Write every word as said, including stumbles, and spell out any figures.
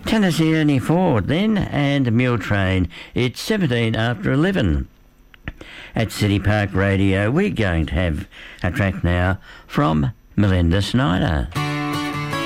Tennessee Ernie Ford then, and Mule Train. It's seventeen after eleven. At City Park Radio, we're going to have a track now from Melinda Snyder.